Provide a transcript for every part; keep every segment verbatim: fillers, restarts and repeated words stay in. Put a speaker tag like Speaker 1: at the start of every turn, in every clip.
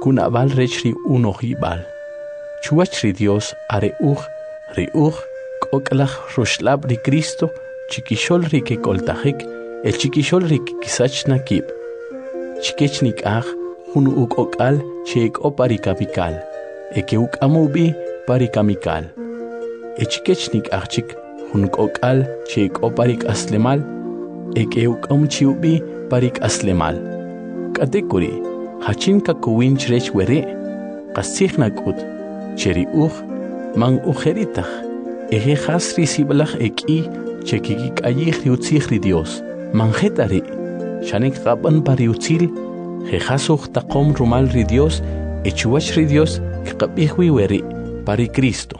Speaker 1: kuna bal rech ri unohi bal. Chuach ri Dios are uj, ri uj, koklach rushlab ri Cristo, chiquishol ri que coltajik, el chiquishol ri que kisach nakib. Chikechnik aj, hun uk okal, chek o parikamikal, e que uk amubi parikamikal. E chikechnik ajchik, hun okal, chek o parik aslemal, e que uk amchiubi parik aslemal. Katekuri, hachin kakuwin chrech were, kasich nakut, cheri uj, man ujeritach, eje hasri sibalach eki, chekikik ayih riutzich ri Dios, manjetari, shanek raban pariutzil, jejasuj taqom rumal ri Dios, echuach ri Dios, kikabihwi weri, pari Cristo.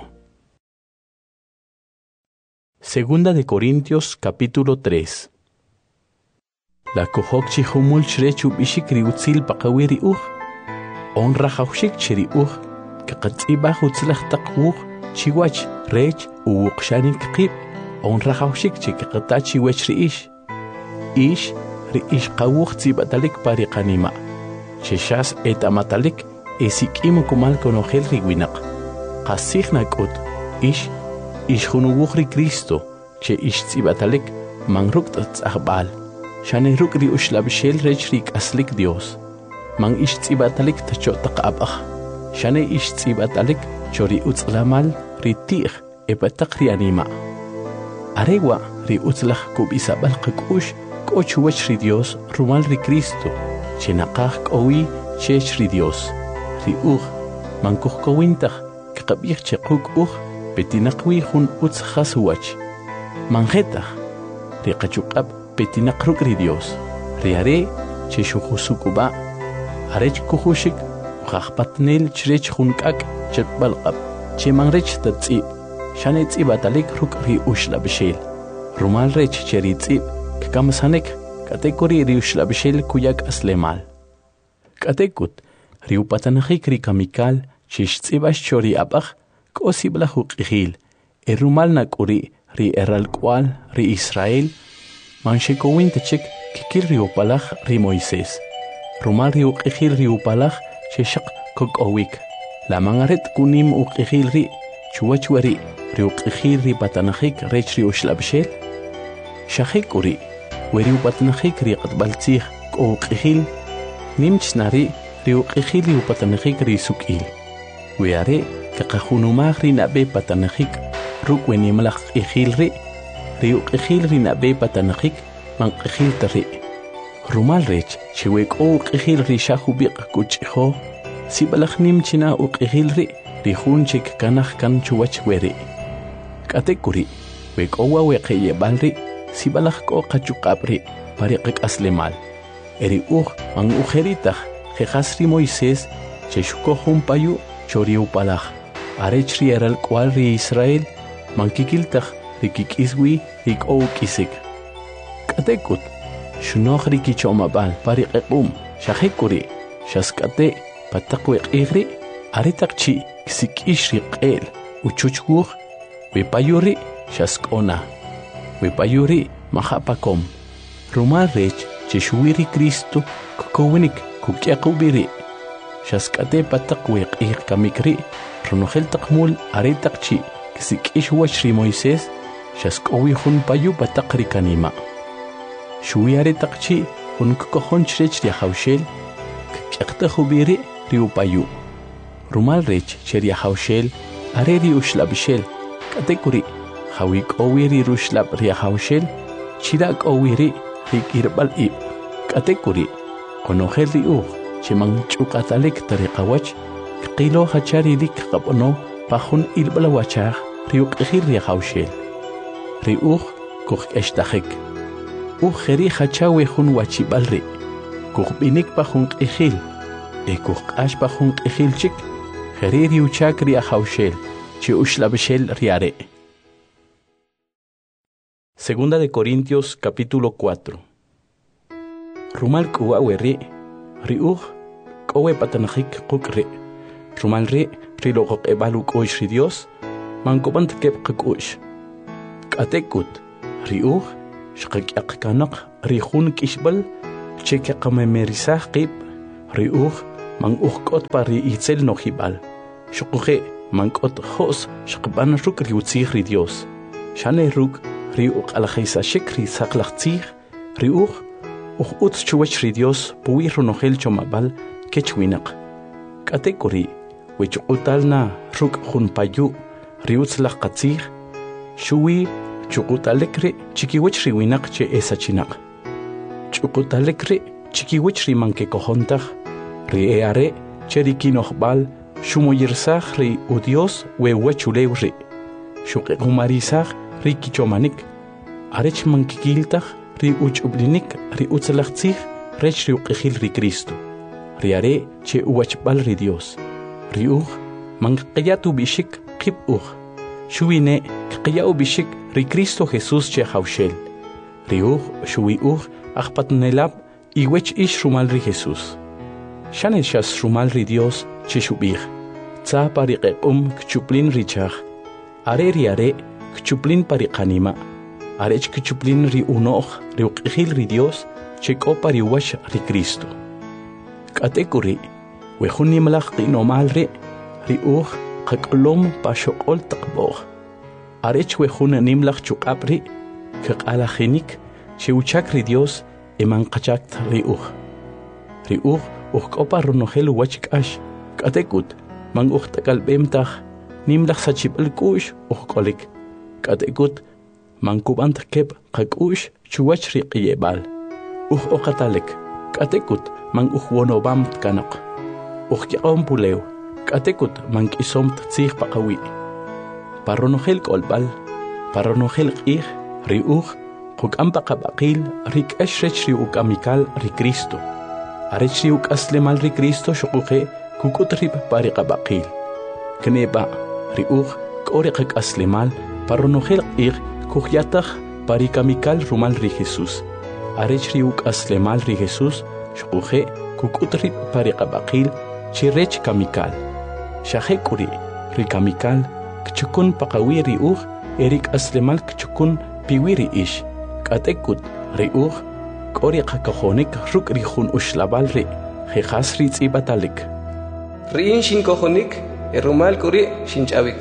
Speaker 1: Segunda de Corintios, capítulo tres. La kohok chihumul chrechu bishik riutzil paqawiri uj, honra jaushik cheri uj, kakatzibah utzlach taqwuj, chiwach, rech, uwukshanik qib, honra jaushik chikakatachi wech ri ish. Ish, ri ish qawuj tzibatalik pari qanima. Cheshas etamatalik, esik imukumal konojel ri winak. Qasih nakut, ish, ish hunuwuj ri Cristo, che ish tzibatalik, manruk tzahbal. Shane ruk ri ushlabshel rech ri aslik Dios. Man ish tzibatalik tacho taqabach. Shane ish tzibatalik chori utzlamal ri tih epatak ri anima. Aregwa ri utzlach kubisabal qakush koch wech ri Dios rumal ri Cristo. Chenaqaj kowi chech ri Dios. Ri uj man kuj kowintach kaqabih chekuk uj petinaqwi hun utzjas wach. Manjetach ri qachuqab petinaqruk ri Dios. Ri are che shujusukuba arech kujushik uqaqpatnel chrech junkak chekbalqab che manrech tatzi shane tzibatalik ruk ri ushlabshel rumal rech cheri tzib kkamsanek katekuri ri ushlabshel kuyak aslemal katekut ri upatanajik ri kamikal chish tzibash chori abaj kosibla huqihil e rumal nakuri ri eralkwal ri Israel manshekowin techik kikil ri upalaj ri Moisés rumal ri uqihil ri upalaj cheshaq kokowik la mangaret kunim uqihil ri chuachwari ri uqihil ri patanajik rech ri ushlabshel shahik uri weri upatanajik ri qatbaltzih uqihil nimchnari ri uqihil ri upatanajik ri sukil weare kaqahunumaj ri nabe patanajik ruk wenimlaq ihil ri ri uqihil ri nabe patanajik manqihil tari rumal rech chiwek uqihil ri shahubiq kuchho sibalaj nimchina uqihil ri ri junchik kanaj kan chuwach weri katekuri wek owa weqeye balri sibalaj ko qachuqabri pariqik aslemal eri uj man ujeritaj jejasri Moisés cheshuko jumpayu chori upalaj arech ri eral kwal ri Israel man kikiltaj ri kikiswi rik o kisik katekut shunoj ri kichomabal pariqequm shahikuri shaskate pataqweq igri aritaqchi kisikish ri qel uchuchwuj wipayuri shaskona wipayuri mahapakom rumal rech cheshuwiri Cristo kokowinik kukyaqubiri shaskate pataqweq ig kamikri runojel taqmul aritaqchi kisikish wach ri Moisés shaskowi jun payu pataqri kanima shuwi aritaqchi jun kokojon chrech ri jawshel kyaqtajubiri ri upayu rumal rech cheri jawshel are ri ushlabshel katekuri jawik owiri rushlab ri jawshel chirak owiri ri kirbal ib katekuri konojel ri uj chimang chukatalik tariqawach qilo hachari lik qabno pajun ilbala wachaj ri uqihil ri jawshel ri uj kuj eshtajik uj jeri hachawi jun wachibal ri kuj binik pajun qihil e kuj q'ax pajun qihil chik jeri ri uchak ri jawshel chi ushlabshel ri are. Segunda de Corintios capítulo cuatro. Rumal kuwawe ri ri uj kowe patanajik quk ri rumal ri ri loqoq ebalu koish ri Dios mankobant kep qkush katekut ri uj shqaq kanaq ri jun kishbal cheke qamemerisaj qib ri uj man uhkot pari itzel no hibal. Shukuhe man kot hos shkban ruk riutzih ri Dios. Shane ruk riuk alajisa shikri saklachtzih riuk uch utz chuwech ri Dios puwi runohel chomabal kechwinak. Katekuri wichukutalna ruk junpayu riutzlach katzih shuwi chukutalekri chikiwech riwinak che esachinak. Chukutalekri chikiwech ri manke kohontach ri eare cherikinohbal shumoyirsach ri u Dios we wechulewri shuqekumarisach ri kichomanik arech mankikiltach ri uchublinik ri utzlachtzih rech ri uqejil ri Cristo ri are che uwachbal ri Dios ri uj mankqiyatu bishik qib uj shuwine qiyau bishik ri Cristo Jesús che haushel ri uj shuwi uj ajpatnelab iwech ish rumal ri Jesús Shane shas rumal ri Dios che shubih tsa pariqequm kchuplin richach are ri are kchuplin pariqanima arech kchuplin ri unoh ri uqijil ri Dios che ko pariwash ri Cristo katekuri we junimlach qinomal ri ri uj qaqlom pashoqol taqbog arech we junimlach chuqapri qalajinik che uchak ri Dios eman qachak ri uj ri uj uqopa runohel wachkash katekut man uqtakalbemtaj nimlach sachibal kush uqolik katekut man kubant kep qakush chuwach ri qiyebal uq oqatalik katekut man uqwonobam kanaq uqyaqom pulew katekut man kisomt tzih paqawi parunohel kolbal parunohel qih ri uq qukam paqabaqil ri kashrech ri ukamikal ri Cristo arech ri ukaslemal ri Cristo shuquqe kukutrib pariqabaqil kneba ri uj k'oriqak aslemal parunohel qih kuqyataq parikamikal rumal ri Jesús arech ri ukaslemal ri Jesús shuquqe kukutrib pariqabaqil chirech kamikal shajekuri ri kamikal kchukun paqawi ri uj erik aslemal kchukun piwiri ish katekut ri uj k'oriqa kajonik ruk ri jun ushlabal ri jejas ri tzibatalik
Speaker 2: Rin shinkojonik erumal kuri shinchawik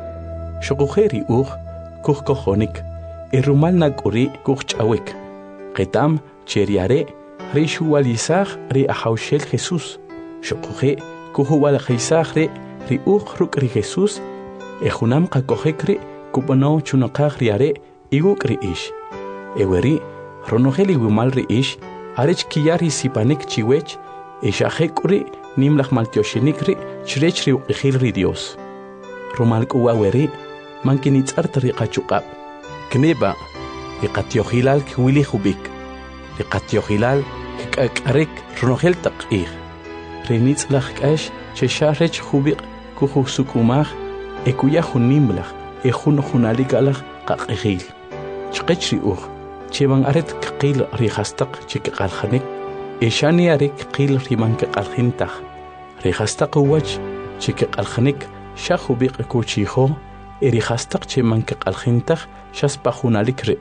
Speaker 1: shuquqe ri uj kuj kojonik erumal nakuri kuj ch'awik qetam cheriare ri shuwalisaj ri ahawshel Jesús shuquqe kuj walajisaj ri ri uj ruk ri Jesús ejunam qakojek ri kubano chunaqaj ri are iguk ri ish eweri runohel iwimal ri ish arech kiyari sipanik chiwech eshajekuri nimlach maltioshinik ri chrech ri uqijil ri Dios rumal kuwaweri mankinitzart ri qachuqab kneba ri qatyohilal kwili hubik ri qatyohilal k'ak'arek runohel taq'ij ri nitzlaj k'ash che sharech hubik kujusukumaj ekuya junimlaj ejun junalikalaj qaq'ijil chqech ri uj cheban aret qil ri hastaq chikqaljanik eshani arek qil ri manqaljintaj ri hastaq wach chikqaljanik shahubiq kuchijo eri hastaq che manqaljintaj shaspajunalik ri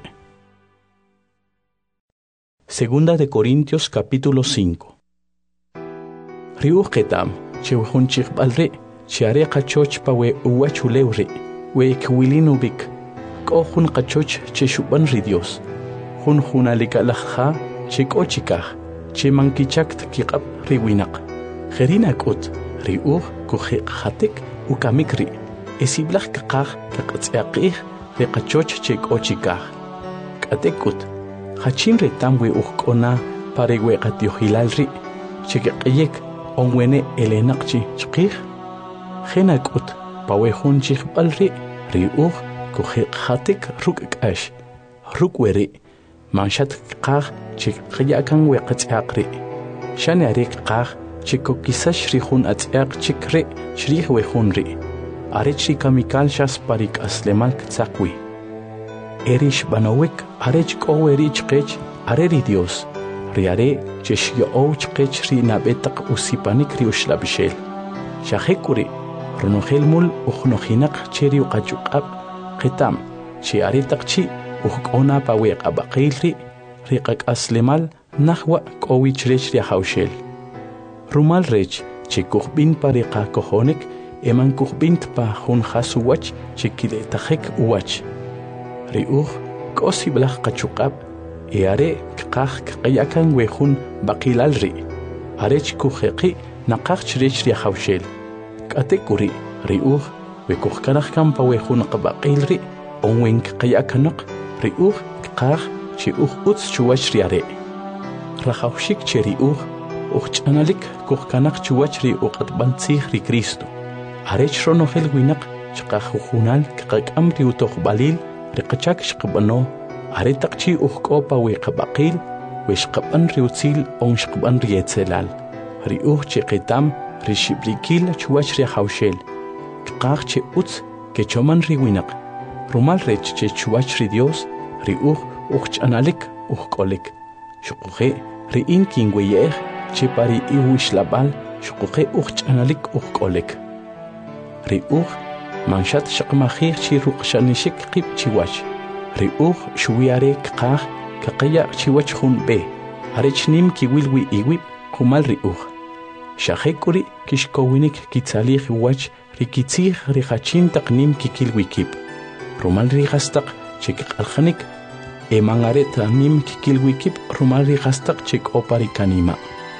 Speaker 1: Segunda de Corintios capítulo cinco ri uj qetam che junchig balri che are qachoch pa we uwachulewri we kwilinovik kohun qachoch che shuban ri Dios jun junalikalajja che k'ochikaj che mankichakt kiqab ri winaq jerina k'ut ri uj kujeqjatik ukamik ri esiblaj kaqaj kaqatz'aqij ri qachoch che k'ochikaj k'atekut hachin ri tam we uj k'ona pare we qatyohilal ri che q'eyek onwene elenaqchi chqij jena k'ut pa we jun chijb'al ri ri uj kujeqjatik ruk' k'ax ruk' we ri manshat qaj che qyakan we qatz'aq ri shani are qaj che kokisash ri jun atz'aq chik ri shrij we jun ri arech ri kamikal shas parik aslemal ktzaqwi erish banowik arech k'owe ri chqech are ri Dios ri are che shyo'ow chqech ri nabetaq usipanik ri ushlabishel shajekuri runohel mul uqnojinaq che ri uqachuqab qetam che are taqchi uqona pa we qabaqil ri ri qak'aslemal najwa k'owi chrech ri hawshel rumal rech che kuhbin pariqa kohonik eman kuhbint pa hun hasuwach che kiletajek uwach. Riuj kosi blaj kachuqab e are kqaj kqayakan wejun baqilal ri. Arech kujeqi naqaj chrech ri hawshel. Kate kuri riuj wekuj kanaj kan pa wejun qabaqil ri onwen kqayakanaq riuj kqaj che uj utz chuwach ri are. Rajawshik che riuj uxch'analik kuhkanaq chuwach ri uqatbantzij ri Cristo. Arech ronojel winaq chqajujunal kqak'am ri utojbalil ri qachak xqab'ano are taqchi ujk'opa wi qabaqil wi xqab'an ri utzil on xqab'an ri etzelal ri uj che qitam ri xiblikil chuwach ri hawshel kqaj che utz ke choman ri winaq rumal rech che chuwach ri Dios ri uj uxch'analik ujk'olik xuquje ri in kinweyej che pari iwishlabal xuquje uxch'analik ujk'olik ri uj manshat shaqmajij chi ruqshanishik qib chiwach ri uj shuwiare kqaj kaqaya chiwach jun be arech nim kiwilwi iwib kumal ri uj shajekuri kishkowinik kitzalij wach ri kitzij ri hachin taqnim kikilwi kib rumal ri gastaq che kiqaljanik emangareta nim kikilwi kib rumal ri gastaq che opari kanima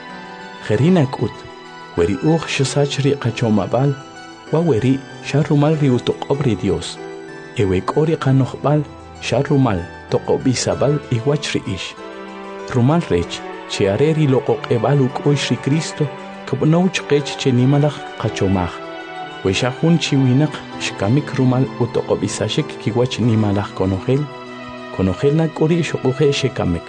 Speaker 1: jerina kut weri uj shasach ri qachomabal waweri sharumal ri utoqobri Dios ewe kori qanojbal sharumal toqobisabal iwach ri ish rumal rech che areri loqoqebal uk'oish ri Cristo kabnouch qech che nimalaj qachomaj we shajun chiwinaq shkamik rumal utoqobisashik kiwach nimalaj konojel konojel na kori shuquje shekamik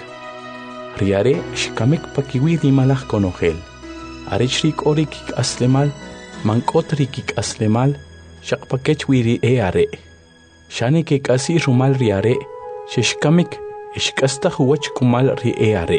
Speaker 1: riare shkamik pakiwi nimalaj konojel arech ri kori kik aslemal mankot ri kik aslemal shaqpakech wiri e are shani ke kasi rumal ri are shishkamik ishkasta huwach kumal ri e are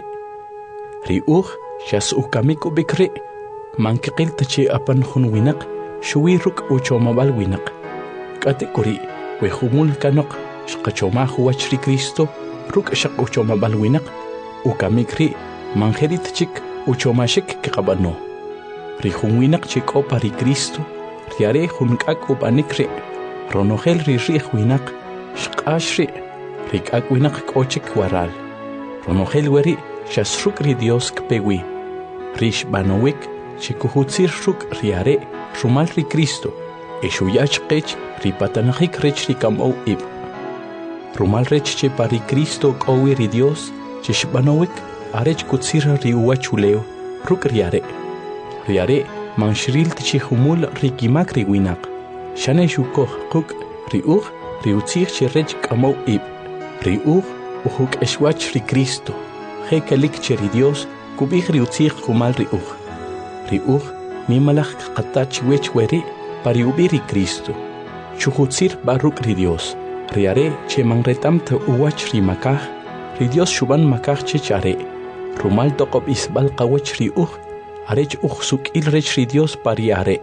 Speaker 1: ri uj shas ukamik ubikri mankqil tachi apan hun winaq shuwi ruk uchomabal winaq kate kuri we humul kanok shqachoma huwach ri Cristo ruk shaq uchomabal winaq ukamik ri manjerit chik uchomashik kqabano ri hun winaq chik opa ri Cristo riare hun kak upanik ri ronojel ri ri winaq shqash ri ri kak winaq kochik waral ronojel weri shasruk ri Dios kpewi rish banowik chikuhutzir ruk riare rumal ri Cristo eshuyach qech ri patanajik rech ri kamo ib rumal rech che pari Cristo kowi ri Dios chishbanowik arech kutzir ri uachuleo ruk riare riare manshril tchi humul ri kimak ri winaq shane shukoj quk ri uj ri utzir che rech kamo ib ri uj uhuk eshwach ri Cristo hekelik che ri Dios kubij ri utzir kumal ri uj ri uj nimalaj qatach wech weri pari ubi ri Cristo chuhutzir baruk ri Dios riare che manretam ta uwach ri makaj ri Dios shuban makaj che chare rumal toqob isbal qawach ri uj arech uj suk'il rech ri Dios pari are.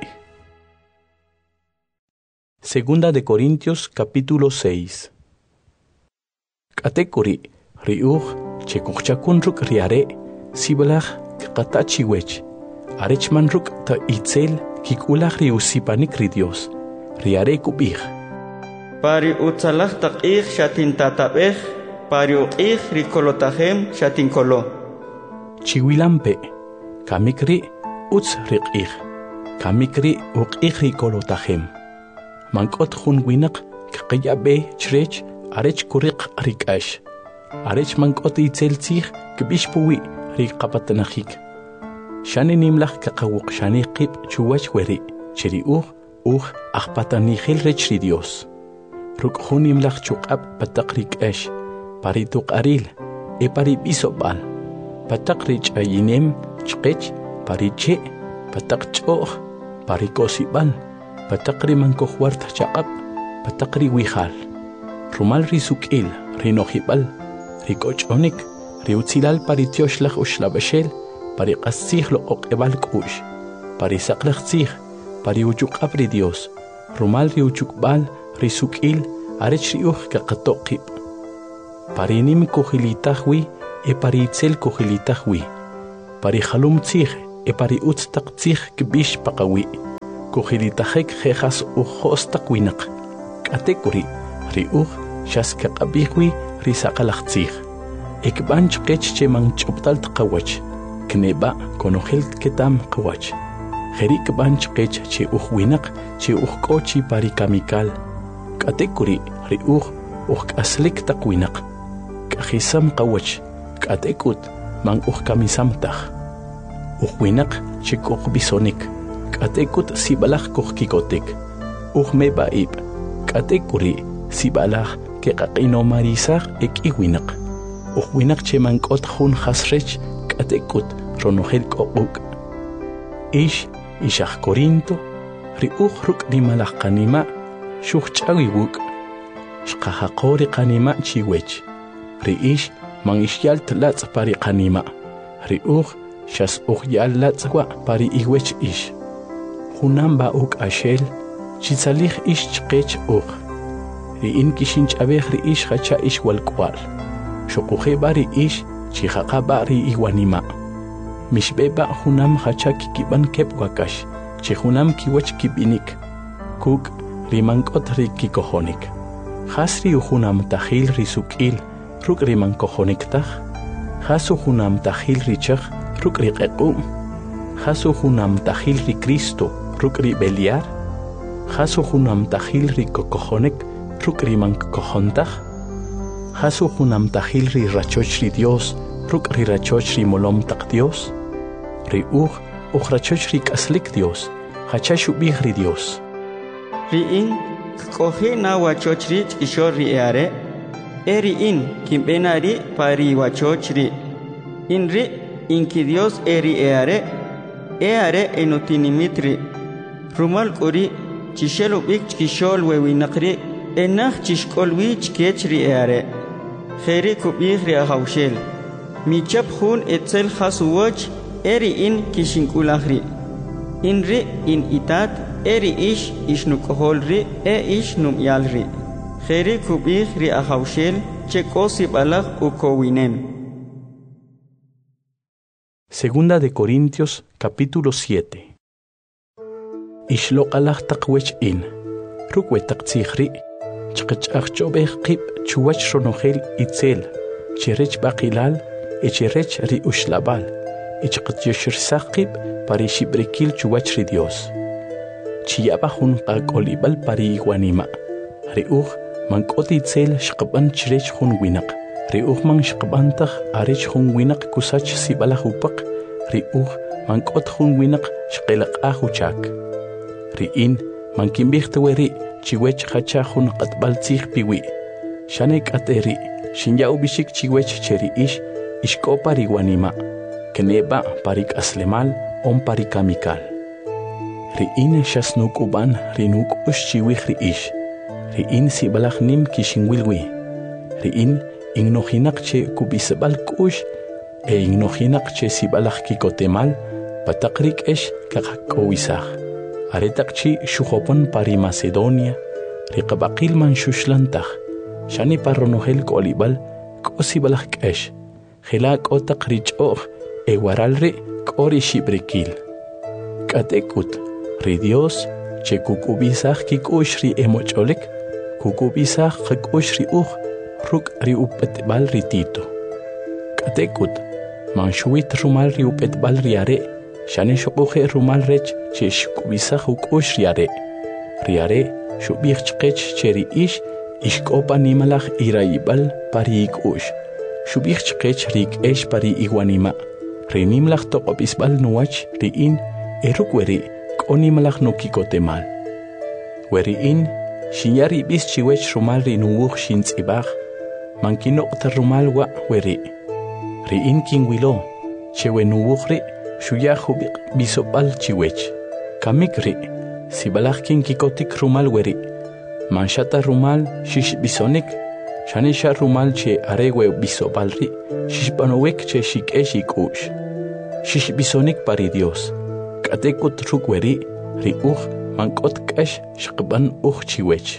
Speaker 1: Segunda de Corintios capítulo seis. Katekuri ri uj che kuchakun ruk ri are sibalaj qatachi wech arech man ruk ta itzel kikulaj ri usipanik ri Dios riare kubij
Speaker 3: pari utzalaj taqij shatin tatabej pari uqij ri kolotajem shatin kolo
Speaker 1: chiwilampe kamikri utz riqij kamikri uqij ri kolotajem mankot jun winaq qqiyabe chrech arech kuriq rikash arech mankot itzel tzij kbish puwi ri qapatanajik shani nimlaj kaqawuq shani qib chuwach weri chiri uj uj aqpatanijil rech ri Dios ruk jun nimlaj chuqab pataq ri k'ash pari tuqaril e pari bisobal pataq ri ch'ayinem chqech pari che pataq ch'oj pari kosibal pataq ri mankojwart chaqab pataq ri wijal rumal ri suk'il ri nojibal ri koch'onik ri utzilal pari tioxlaj uxlabashel pari qastzij loqoq'ebal k'u'x pari saqlaj tzij pari uchuq'ab ri Dios rumal ri uchukbal ri suk'il arech ri uj kaqatoqib pari nim kujilitaj wi e pari itzel kujilitaj wi pari jalum tzij e pari utstaq tzih kbish paqawi kuhilitajek jejas ujostaq winaq k'atekuri ri uj xaska q'abijwi ri saqalaj tzij ekb'an chqech che man ch'ubtal tqawach kneba konojel ketam qawach jeri kb'an chqech che uj winaq che uj k'o chi pari kamikal k'atekuri ri uj uj k'aslik taq winaq k'ajisam qawach k'atekut man uj kamisam taj uj winaq che k'uj bisonik k'atekut sib'alaj kuj kikotek uj meb'a'ib k'atekuri sib'alaj keq'aq'inomarisaj ek'i winaq uj winaq che man k'ot jun jasrech k'atekut ronojel k'oq'uk' ix ixaj Corinto ri uj ruk' rimalaj qanima' xuj ch'awi wuk' xqajaqo ri qanima' chiwech ri ix man ixyal tlatz' pari qanima' ri uj xas uj yal latz' wa' pari iwech ix junam b'a'uk axel chitzalij ix chqech uj ri in kixinch'abej ri ix jacha' ix walk'wa'l xuqujeb'a ri ix chijaqab'a ri iwanima' mixb'eb'a junam jacha' kikib'an keb' wakax chi junam kiwach kib'inik kuk' ri man k'ot ri kikojonik jas ri ujunam tajil ri suk'il ruk' ri man kojonik taj jas ujunam tajil ri chaj ruk' ri q'eq'um jas ujunam tajil ri Cristo ruk' ri b'elyar jas ujunam tajil ri kokojonik ruk' ri man kojontaj jas ujunam tajil ri rachoch ri Dios ruk' ri rachoch ri molom taq Dios ri uj uj rachoch ri k'aslik Dios jacha xub'ij ri Dios
Speaker 3: ri in k'oji na wachoch ri ch'ixor ri eare e ri in kinb'ena ri pari wachoch ri in ri inki Dios e ri eare eare enotinimit ri rumal k'uri chixel ub'ik ch'ixol wewinaq ri enaj chixk'olwi chkech ri eare jeri kub'ij ri ajawxel michap jun etzel jas uwoch e ri in kixink'ulaj ri in ri in itat e ri ix ixnuk'ojol ri e ix num'yal ri jeri kub'ij ri ajawxel che k'o sib'alaj ukowinem.
Speaker 1: Segunda de Corintios capítulo siete. Ixloq'alaj taq wech in ruk' we taq tzij ri chqach'aj ch'ob'ej qib' chuwach ronojel itzel cherech b'aqilal e cherech ri uxlab'al e chqatyoxirsaj qib' pari xib'rikil chuwach ri Dios chiyab'a jun qak'olib'al pari iwanima' ri uj man k'ot itzel xqab'an chirech jun winaq ri uj man xqab'antaj arech jun winaq kusach sib'alaj upaq ri uj man k'ot jun winaq xqelaq'aj uchak ri in man kinb'ij tewe ri chiwech jacha jun q'atb'al tzij piwi xane k'ate ri xinya'u b'ixik chiwech che ri ix ixk'o pari wanima' kneba' pari k'aslemal on pari kamikal ri in xas nuk'ub'an ri nuk'ux chiwij ri ix ri in sib'alaj nim kixinwilwi ri in innojinaq che kub'isb'al k'ux e innojinaq che sib'alaj kikotemal pataq ri k'ex kaqak'owisaj aretaq chi xujopon pari Macedonia ri qab'aqil man xuxlantaj xani parronojel k'olib'al k'o sib'alaj k'ex jela' k'o taq ri ch'o'j e waral ri k'o ri xib'rikil k'atekut ri Dios che kuk'ub'isaj kik'ux ri emoch'olek kuk'ub'isaj qak'ux ri uj ruk' ri up'etb'al ri Tito k'atekut man xuwit rumal ri up'etb'al ri are xane xuq'uje rumal rech che xk'ub'isaj uk'ux ri are ri are xub'ij chqech che ri ix ixk'o pa nimalaj irayib'al pari ik'ux xub'ij chqech ri k'ex pari iwanima' ri nimlaj toq'ob'isb'al nuwach ri in e ruk' we ri k'o nimalaj nukikotemal we ri in xinya rib'is chiwech rumal ri nuwuj xintz'ib'aj man kinoq'ta rumal wa' we ri ri in kinwilo che we nuwuj ri xuya jubiq bisob'al chiwech kamik ri sib'alaj kinkikotik rumal we ri man xata rumal xixb'isonik xane xa rumal che are we bisob'al ri xixb'anowik che xik'ex ik'ux xixb'isonik pari Dios k'atekut ruk' we ri ri uj man k'ot k'ex xqb'an uj chiwech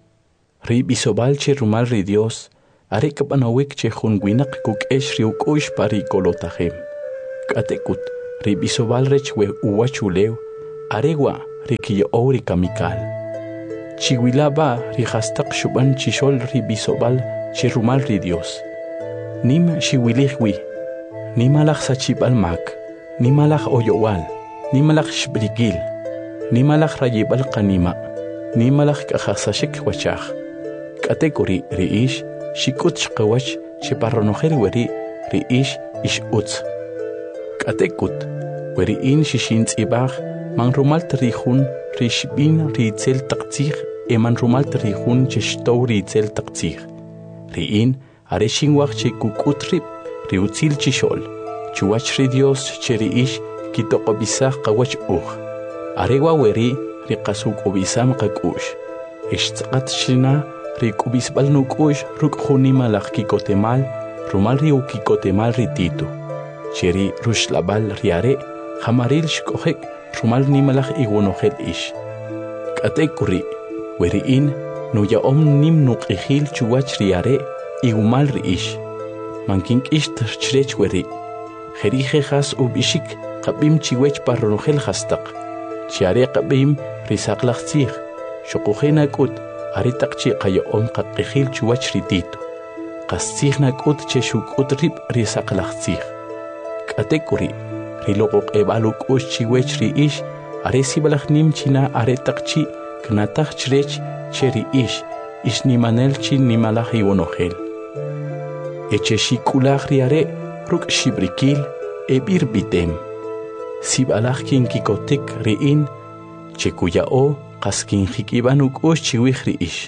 Speaker 1: ri b'isob'al che rumal ri Dios are k'b'anowik che jun winaq kuk'ex ri uk'ux pari kolotajem k'atekut ri bisobal rech we uwachuleo aregwa ri kiyo ori kamikal chiwilaba ri hastak shuban chishol ri bisobal chirumal ri Dios nim shiwilihwi nimalach sachibal mak nimalach oyowal nimalach shbrigil nimalach rayibal qanima nimalach kahasashik wachach kategori riish shikut shqawach chiparronojer weri riish ish utz katekut weri in shishintz ibach man rumal trihun rishbin ritzel taqtzig eman rumal trihun chishtow ritzel taqtzig riin areshin wach chikukutrib riutzil chishol chuwach ri Dios cheriish kitoqobisach qawach uj arewa weri riqasuk obisam qakush ishtzqat shina rikubisbal nukush rukjunima laj kikotemal rumal riu kikotemal rititu cheri rushlabal riare jamaril shkojek rumal nimalaj igonojel ish katekuri weriin nuya om nim nuqijil chuwach riare igumal riish mankink ish terchrech weri jerije jas ubishik qabim chiwech parronojel hastaq chiare qabim risaqlaqtzig shuqujena kut aritaqchi qayo om qaqijil chuwach ritito qastzigna kut cheshukut rib risaqlaqtzig katekuri riloqoq ebaluk ush chiwech riish aresibalaj nim china aretaqchi knataj chrech cheri ish ishnimanel chi nimalaj iwonojel echeshikulaj riare ruk shibrikil ebir bitem sibalaj kinkikotik riin chekuyao qaskin jikibanuk ush chiwij riish.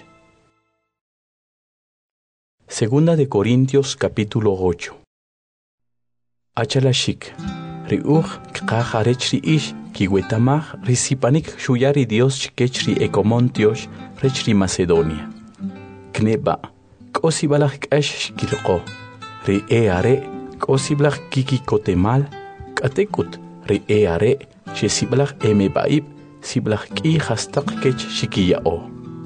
Speaker 1: Segunda de Corintios capítulo ocho. Achalashik riuj kqaj arech riish kiwetamaj risipanik shuyari Dios chikech ri ekomontios rech ri Macedonia kneba k'osibalaj k'ax shkirqo ri e are k'osiblaj kikikotemal k'atekut ri e are chesiblaj emebaib siblaj k'i hastaq kech shikiyao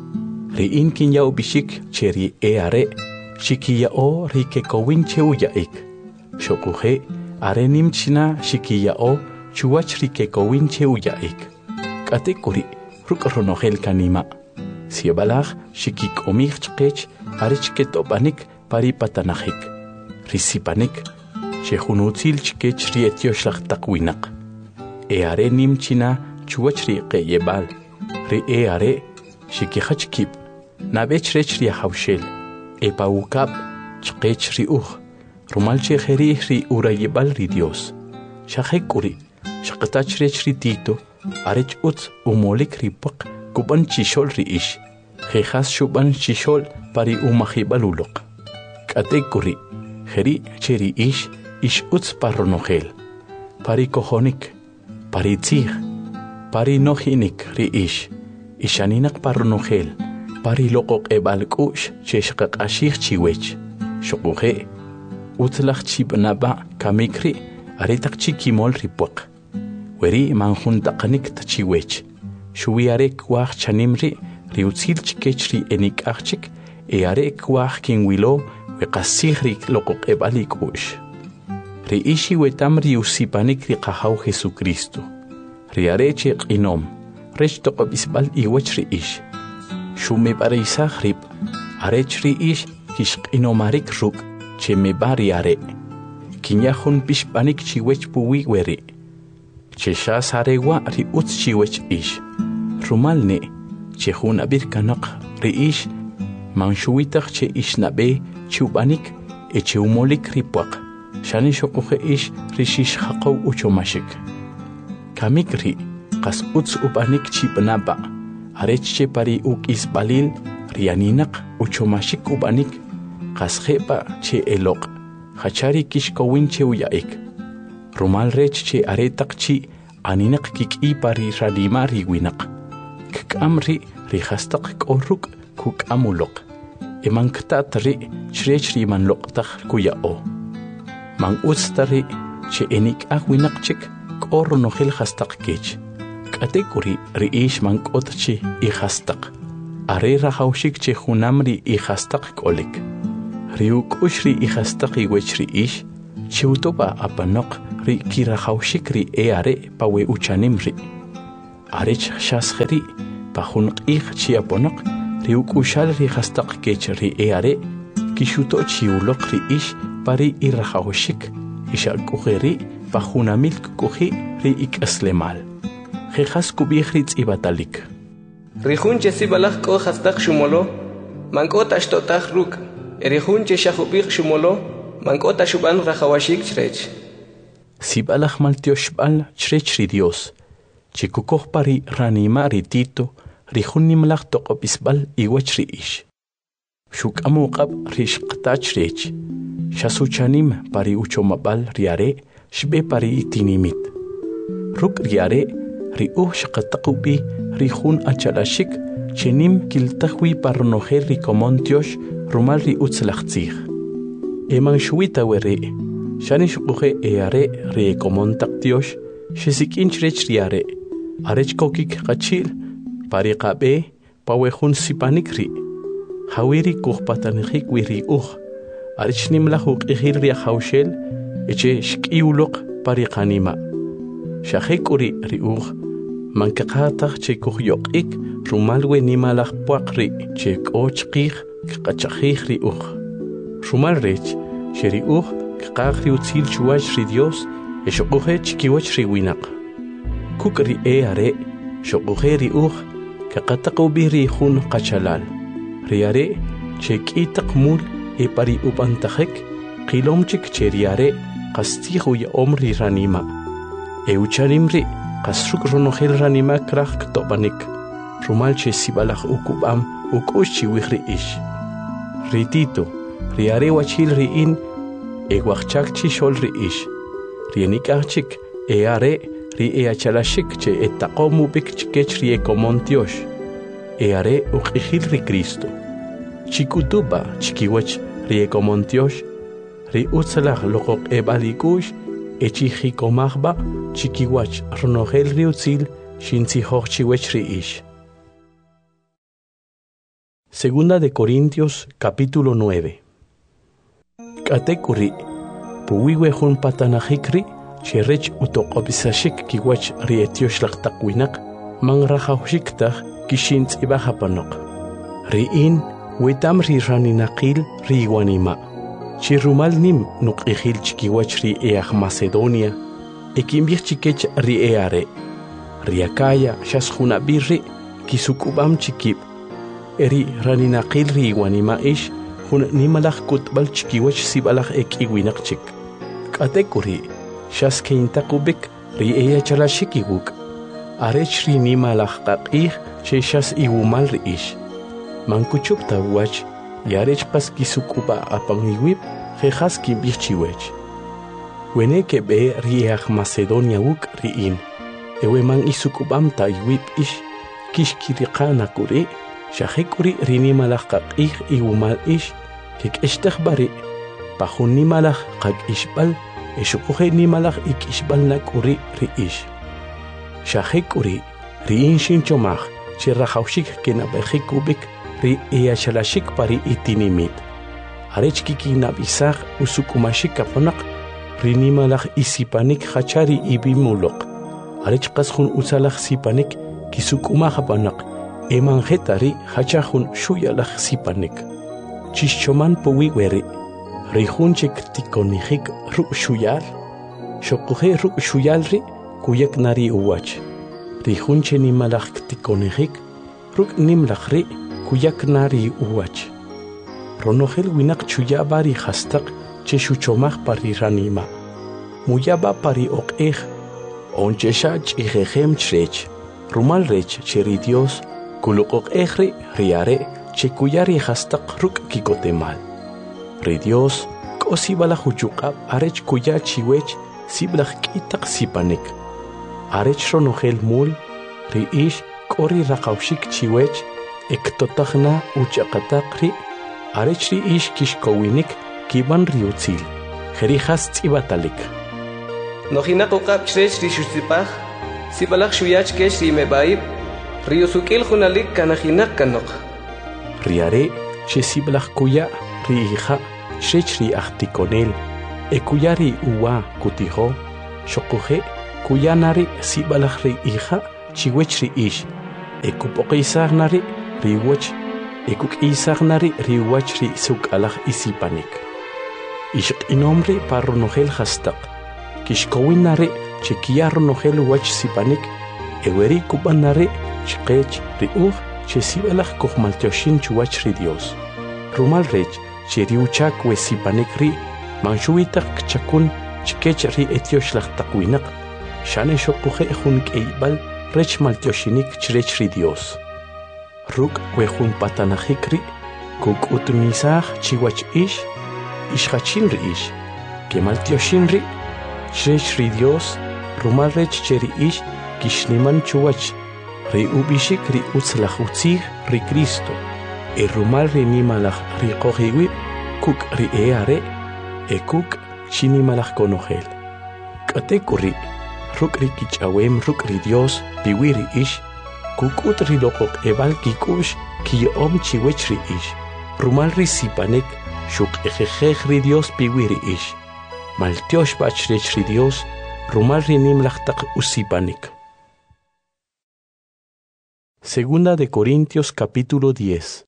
Speaker 1: riin kinyao bishik cheri e are shikiyao ri kekowin cheuyaik shokuje are nimchina shikiyao chuwach ri kekowin cheuyaik k'atekuri ruk'ronojel kanima siebalaj shikikomij chqech arech ketopanik paripatanajik risipanik shejunutzil chkech ri etioxlaj taqwinaq e are nimchina chuwach ri qeyebal ri e are shikijachkib nabech rech ri hawshel e paukab chqech ri uj rumal chejeri ri urayebal ri Dios shajekuri shaqtach rech ri tito arech utz umolik ri paq kuban chishol ri ish jejas shuban chishol pari umajibalulok katekuri jeri cheri ish ish utz parronojel pari kojonik pari tzig pari nojinik ri ish ishaninak parronojel pari loqoq ebalkush cheshqaqashig chiwech shokuje utzlaj chibnaba kamikri aritaq chikimol ri puq weri manjuntaqanik tachiwech shuwiarek waj chanimri riutzil chikech ri enik'ajchik e arek waj kinwilo weqasij ri loqoq ebalikush ri ishi wetam riusipanik ri qajaw Jesucristo ri areche q'inom rech toqobisbal iwach ri ish shumebareisaj rib arech ri ish kishq'inomarik ruk chemebari are kinyajun pishpanik chiwech puwi weri cheshas arewa ri utz chiwech ish rumalne chejun abir kanaq ri ish manshuwitaj che ishnabe chubanik e cheumolik ri puaq shani shokuje ish ri shish haqaw uchomashik kamik ri qas utz ubanik chibnaba arech che pari ukis balil rianinaq uchomashik ubanik qas jepa che eloq hachari kishkowin cheuyaik rumal rech che aretaq chi aninaq kik'i pari ranima riwinaq k'amri rijastaq k'oruk kuk'amuloq emanktat ri chrech rimanloqtaj kuya'o man utztari che enik'aj winaqchik k'orronojel jastaq kech k'atekuri ri'ish mank'otchi ijastaq are rajawxik che junam ri ijastaq k'olik riuk'ux ri ijastaq iwech ri'ish Cheutoba apanok ri kirahaushik ri eare pawe uchanim ri. Arech shasgeri pahun ich chiaponok ri ukushal ri hastak kech ri eare kishuto chiulok ri ish pari irahaushik isha kugeri pahunamil kugi ri ik aslemal. Jejas kubihritz ibatalik.
Speaker 2: Rihunche sibalach ko hastak shumolo mankota shtotach ruk. Erihunche shahubich shumolo mankota shuban rahawashik chrech.
Speaker 1: Sibalach maltioshbal chrech ri Dios. Chikukoh pari ranima ri tito rihunimlach toqopisbal iwach ri ish. Shuk amuqab rishqtach rech. Shasuchanim pari uchomabal riare shbe pari itinimit. Ruk riare ri uh shqataqubi rihun achalashik chenim kiltahwi parnoher ri komontiosh rumal ri utzlachtzig. Eman shuita were shanish uge eare ri komontaktiosh shisikinch rech riare arech kokik qachil pari qabe pawehun sipanikri hawiri kuhpatanhik wiri uh arech nimlahuk ihir ri hawshel eche shkiulok pari qanima shahekuri ri uh mankaqataq chekuh yoqik rumalwe nimalaq puaqri chekochqih qachaqih ri uh rumal rech sheri uh qaqri utzil chuach ri Dios eshoqohe chikiwach ri winaq kukri eare shoqohe ri uh qaqataqu biri khun qachalal riare chekitaq mul e pari upantajek qilomchik cheriare qastihu ya omri ranima eucharimri qasruk ronogel ranima kraq topanik rumal che sibalaj ukubam ukushi wihri ish ritito riare wachil riin ewachchak chi shol ri ish rienikachik eare ri eachalashik che etaqomu bikchkech ri ekomontiosh eare uqihil ri Cristo chikutuba chikiwach ri ekomontiosh ri utzalaj loqoq ebalikush echijikomajba chikiwach ronogel ri utzil shintzihoj chiwech ri ish. Segunda de Corintios capítulo nueve. Katekuri puwiwe hun patanajikri cherech utoqobisashik kiwach ri etiosh laqtaqwinak mangrajawshiktaj kishintz ibajapanok riin wetam ri raninaqil ri wanima chirumal nim nuqihil chikiwach ri eaj Macedonia ekimbich chikech ri eare riakaya shashjuna birri kisukubam chikib eri raninaqil ri wanima ish hun nimalaj kutbal chikiwach sibalaj ekiwinaq chik katekuri shaskeintakubik ri eya chalashikiguk arech ri nimalaj qaqih sheshas iwumal ri ish mankuchupta wach yarech pas kisukuba apangiwip jejas kimbichiwech wene ke be riach Macedonia wuk riin ewe man isukubam ta iwip ish kishkiriqana kuri shahikuri rinimalaj qaqih iwumal ish kek eshtakhbari pahun nimalaj qaq ishbal eshukuhe nimalaj ikishbal nakuri ri ish shahikuri riin shinchomaj chirrajawshik kenabejikubik ri eachalashik pari itinimit arech kikinabisaj usukumashik kapanaq rinimalaj isipanik hachari ibimulok arech qasjun usalaj sipanik kisukumaj panaq emanjetari hachajun shuyalaj sipanik chishchoman puwiweri rijunchik tikonijik ruk shuyal shoquje ruk shuyalri kuyak nari uwach rijunche nimalaj tikonijik ruk nimlajri kuyak nari uwach ronogel winak chuyabari hastak che shuchomaj pari ranima muyaba pari oqej onchesha ch'ijejem chrech rumal rech cheri Dios kuluqoqejri riare che kuyari hastak ruk kikotemal ri Dios k'osibala huchuqab arech kuya chiwech siblaj k'itaq sipanik arech ronogel mul ri ish k'ori raqawshik chiwech ektotajna uchaqataqri arech ri ish kishkowinik kiban ri utzil jerijas tzibatalik
Speaker 2: Nojinaq uqab chrech ri shutzipaj sibalaj shuyach kech ri mebaib ri usukil junalik kanajinaq kanoq
Speaker 1: riare che siblaj kuya ri hija chrech ri ajtikonel ekuyari uwa kutiho shokuhe kuyanari sibalak ri hija chiwech ri ish ekupoqisagnari riwach ekukisagnari riwach ri sukalak isipanik ishq inomri parronogel hastaq kishkowinari chekiyarronogel wach sipanik eweri kubanari chqech ri uj chesibalak kohmaltioshin chuwach ri Dios rumal rech cheriuchak we sipanik ri manshuitak chakun chkech ri etiosh takwinaq shane shokuhe jun keibal rech maltioshinik chrech ri Dios ruk we jun patanajikri kuk utunisaj chiwach ish ishachin ri ish ke maltioshin ri chrech ri Dios rumal rech cheri ish kishniman chuwach ri ubishik ri utzlaj utzig ri Cristo e rumal ri nimalaj ri qohiwi kuk ri eare e kuk chinimalaj konogel katekuri ruk ri kichawem ruk ri Dios biwiri ish kukut ri lokok ebal kikush kiyom chiwech ri ish rumal ri sipanek shuk ejejej ri Dios biwiri ish maltiosh bachrech ri Dios rumal ri nimlajtak usipanek. Segunda de Corintios capítulo diez.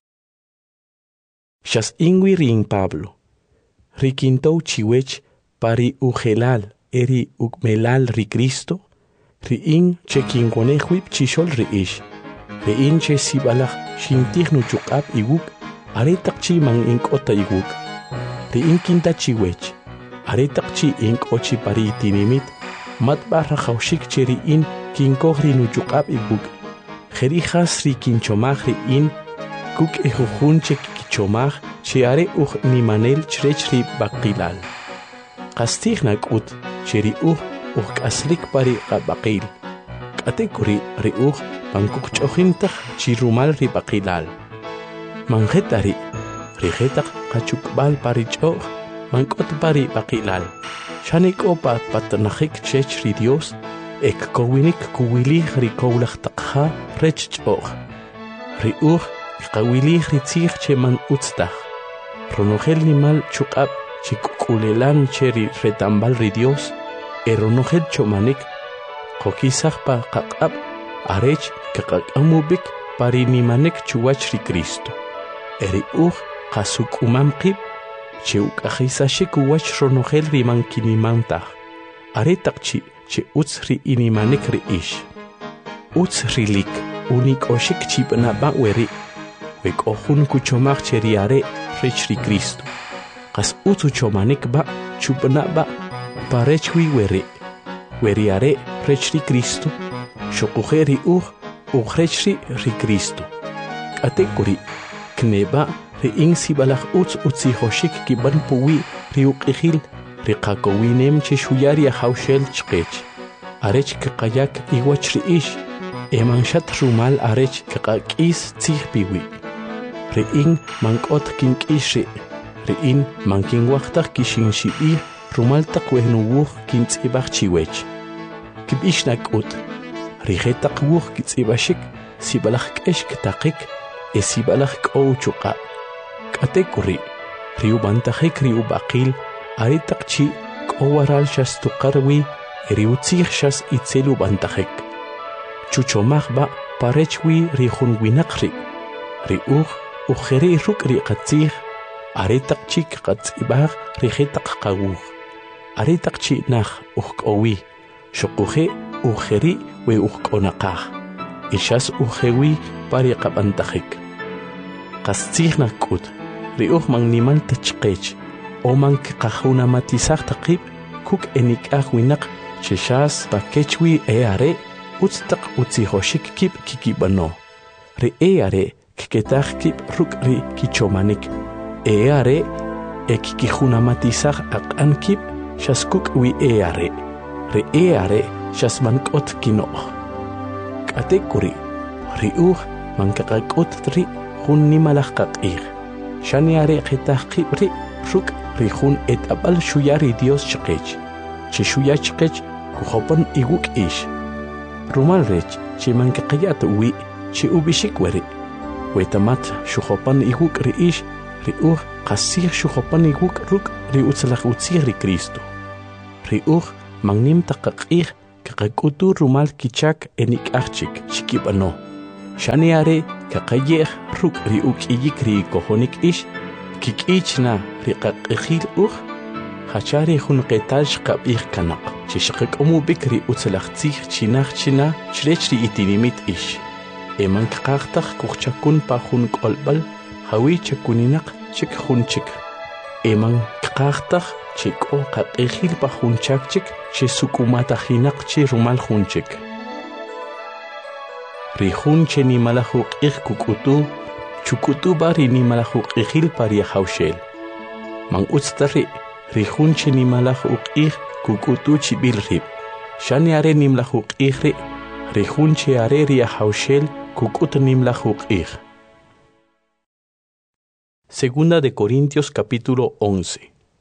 Speaker 1: Shas ingwi ring Pablo rikintou chiwech pari ujelal eri ukmelal ri Cristo ri in che kingonejwip chishol ri ish ri in che sibalaj shintignu chukab iguk aretak chi man inkota iguk ri in kinta chiwech aretak chi inkochi pari tinimit matbarra jaushik che ri in kinkogri nu chukab iguk jerijas ri kinchomaj ri in kuk ejujun che kichomaj che are uj nimanel chrech ri baqilal qastignak ut cheri uj uj kaslik pari qabaqil katekuri ri uj pankuk chojintaj chi rumal ri baqilal manjetari ri jetaq qachukbal pari choj mankot pari baqilal shanik opa patnajik chech ri Dios ek kowinik kuwilij ri kowlaj taqja rech choj ri uj qawilij ri tzij che man utztaj ronogel nimal chukab chikukulelan cheri retambal ri Dios eronogel chomanik kokisaj pa qaqab arech kaqaqamubik pari nimanek chuwach ri Cristo eri uj qasukumam qib cheukajisashik wach ronogel ri mankinimantaj aretaqchi che utz ri inimanek ri ish utz rilik unik oshik chipnaba weri wek ojun kuchomaj cheriare rech ri Cristo qas utzu chomanik ba chupnaba parechwi weri weriare rech ri Cristo shokujeri uj ujrechri ri Cristo katekuri kneba ri insibalaj utz utzi hoshik kiban puwi ri uqijil ri qakowinem che shuyari haushel chqech arech kaqayak iwach ri ish emanshat rumal arech kaqakis tzij biwi ri in mankot kinkishri ri in mankin waqtaj kishin shibi rumal taq wehnuwuj kintzibaj chiwech kibishnak ut ri jetaq wuj kitzibashik sibalaj k'ex kitaqik e sibalaj k'ow chuqa katekuri ri ubantajik ri ubaqil aritaq chi k'owaral xas tuqarwi ri utzij xas itzel ubantajik chuchomaj ba parechwi ri jun winaq ri ri uj ujeri ruk ri qatzij aretaq chi qatzibaj ri jetaq qawuj aretaq chi naj ujk'owi shoquje ujeri we ujk'onaqaj ixas ujewi pari qab'antajik qastzij nak'ut ri uj man nimal tachqech o man qajunamatisaj taqib kuk enik'aj winaq chexas pakechwi e are utztaq utzijoshik kib kikibano ri e are kketaj kib ruk ri kichomanik e are e kikijunamatisaj aq'an kib xaskuk wi e are ri e are xasmank'ot kinoj katekuri ri uj man kaqak'ut ri jun nimalaj qaq'ij xani are qetaj qib ri ruk ri jun et'ab'al xuya ri Dios chqech chi xuya chqech kujopan iguk ish rumal rech chi man kaqayat wi chi ubishik weri wetamat xujopan iguk ri ish riuj qasij xujopan iguk ruk riutzalaj utzij ri Cristo. Riuj magnim taqaqij kaqakutu rumal kichak enik achik chikibano. Shani are kaqayej ruk riuk iyik ri kohonik ish kikichna riqaqijil uj hachari hun qetal shqabij kanaq chishqaqomu bikri utzalaj tzij chinaj china chrech ri itinimit ish. Eman kaqaqtaj kuchakun pa hun kolbal hawi chakuninaq chik hun chik. Eman kaqaqtaj chiko qaqijil pa hun chak chik chi sukumatahinaq chi rumal hun chik. Rihun che ni malajuk ik kukutu chukutu bari ni malajuk ikil paria haushel. Mang utstari rihun che ni malajuk ik kukutu chibil rib. Shani are ni malajuk ikri rihun che are ria haushel kukut ni malajuk ik. Segunda de Corintios capítulo once.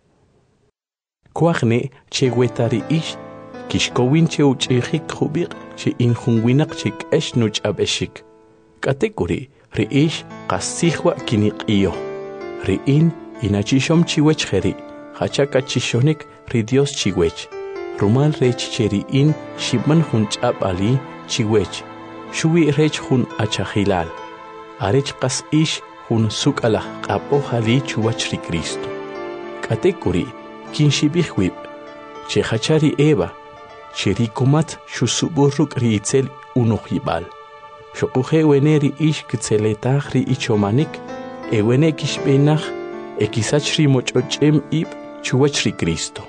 Speaker 1: Kuagne che wetari ish kishkowin che uchihik khubir che inhunwinak chik esh nuch abeshik. Katekuri riish qasihwa kiniqiyo. Riin inachishom chiwech kheri. Hachaka chishonik ri Dios chiwech. Rumal rech che riin shibman hunch abali chiwech. Shuwi rech hun achahilal. Arech qas ish hun sukala qapo hali chuwach ri Cristo. Katekuri kinshibihwib. Che hachari eva. Chirikumat shusuburuk riitzel unohibal. Shokuhe weneri ish kitzeletach ri ichomanik, ewene kishbenach, ekisach ri mochochem ib chuwach ri Cristo.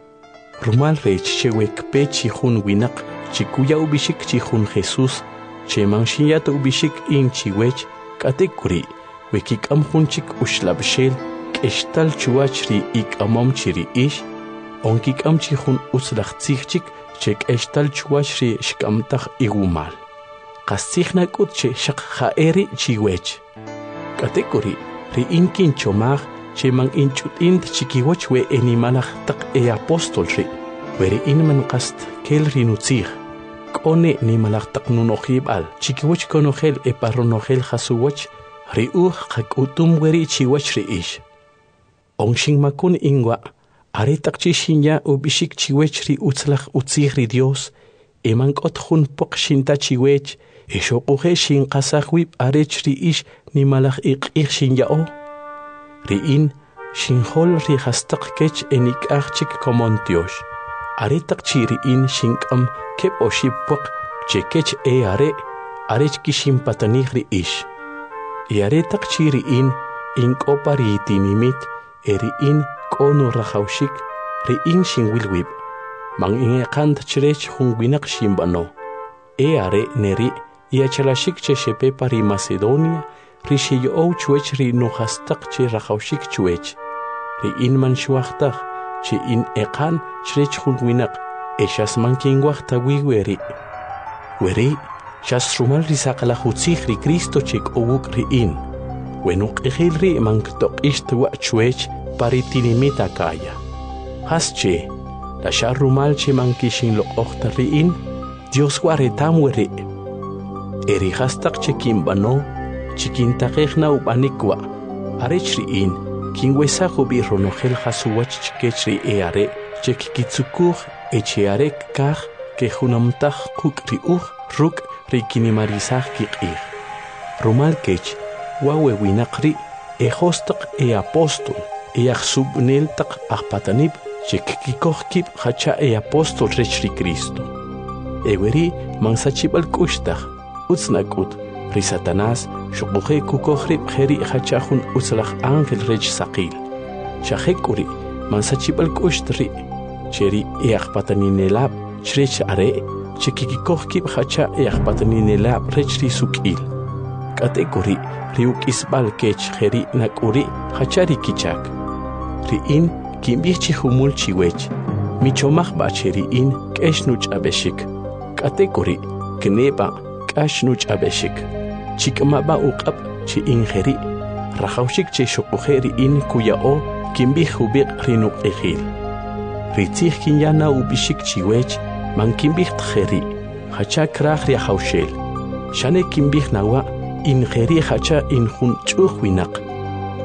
Speaker 1: Rumal rech chewek pe chihun winak, chikuya ubishik chihun Jesus, chemanshiat ubishik in chiwech, katekuri, wekik amhunchik ushlabshel, keshtal chuwach ri ik amom chiri ish, onkik am chihun uslach tzihchik, chek estal chuashri shkamtach igumal. Qasihna kutche shak khaeri chiwech. Katekuri ri inkin chomach che mang inchut int chikiwach we enimalach tak e apostol ri. Weri inman qast kel rinutzih. Kone nimalach tak nunohibal chikiwach konohel e parronohel hasuwach ri uj qakutum weri chiwach ri ish. Ongshing makun ingwa Aretak chishinya ubishik chiwech ri utzlach utzih ri Dios, eman kot hun pok shinta chiwech, esho uhe shin qasahwib arech ri ish ni malach ik ik shinya o. Ri in, shin hol ri hastak kech enik achik komontiosh. Aretak chi ri in shin kam kep o shib pok, che kech e are, arech kishim patanih ri ish. I aretak chi ri in, ink opa ri itinimit, eri in, Kono rahaushik, ri in shingwilwib, mang inge kant chirech hungwinak shimbano. E are neri, ia chalashik che shepe pari Macedonia, ri sheyo ou chuech ri nuhastak che rahaushik chuech. Ri in man shuachtach, che in ekan chirech hungwinak, e shas man kingwachta wiweri. Weri, shas rumal ri sakala hutzich ri Cristo chek owuk ri in. Wenuk ejil ri man ktok ishtwa chuech, paritinimita kaya. Hasche, la sharumal che mankishin lo ochtariin, Dios guaretam weri. Eri hastak che kimbano, chikintakechna ubanikwa, arechriin, kingwesa hubi ronogel hasuwach chikechri eare, chekikitsukuch echearek kach, que junamtach kuk riuch, ruk rikinimarizach kikir. Rumal kech, wawe winakri, e hostak e apostol, e subnel tak ahpatanib chekikikohkib hacha e apostol rechri Cristo. Eweri mansachibal kushtach, utsnakut, ri Satanás, shukuhe kukohrib heri hachahun utslach ángel rech sakil. Shahekuri mansachibal kushtri, cheri e ahpataninelab, chrech are, chekikikohkib hacha e ahpataninelab rechri sukil. Katekuri riuk isbal kech heri nakuri hachari kichak. Riin kimbichi humul chiwech, michomach bacheri in keshnuch abeshik. Katekuri kneba kashnuch abeshik. Chikmaba uqab chi ingeri, rahaushik che shukuheri in kuyao kimbih hubik rinuk ejil. Ritzih kinyana ubishik chiwech, man kimbih tjeri, hachak rach riahaushel. Shane kimbih nawa, in kheri hacha in hun chuhwinak.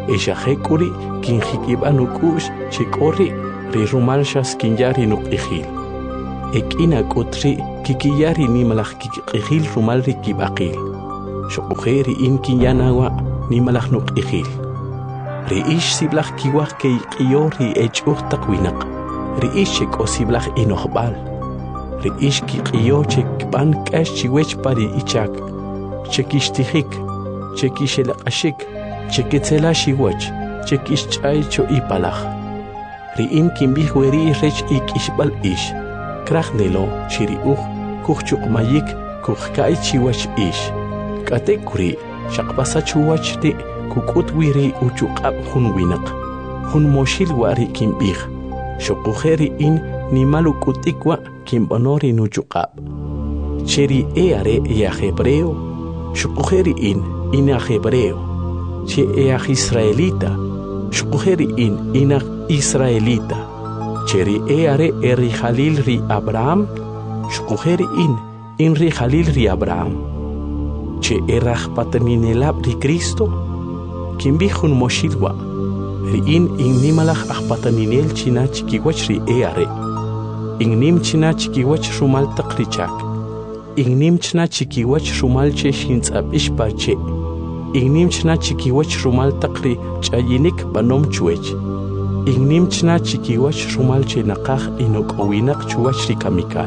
Speaker 1: Eshajekuri kin hikibanu kush chikori ri rumalshas kinyari nuqihil. Ekina kutri kikiyari nimalak kikihil rumal ri kibakil. Shokujeri in kinyanawa nimalak nuqihil. Ri ish siblak kiwak kei kiyori echuh takwinak. Ri ish chek o siblak inohbal. Ri ish kikiyo chek ban kash chiwech pari ichak. Chekishtihik, chekishelakashik. Chequetzela shiwach, chequish chaycho ipalaj. Riin kimbih weri rech ik ishbal ish. Krachnelo, shiri uj, kuchuk mayik, kuchkai chiwach ish. Katekuri, shakpasa chuwach te, kukut wiri uchukab hun winak. Hun moshil wari kimbih. Shokujeri in nimalukutikwa kimbonori nuchukab. Cheri eare ya hebreo. Shokujeri in ina hebreo. Che each israelita, shukujeri in inach israelita. Cheri eare eri Jalil ri Abraham, shukujeri in in ri Jalil ri Abraham. Che erach pataninelab ri Cristo, kimbihun moshilwa, ri in in nimalach ach pataninel chinach kiwach ri eare. In nim chinach kiwach rumal takrichak. In nim chinach kiwach rumal che shintzab ishpache. Ignimchna chikiwach rumal takri chayinik banom chuech. Ignimchna chikiwach rumal chenakaj inok owinak chuach rikamikal.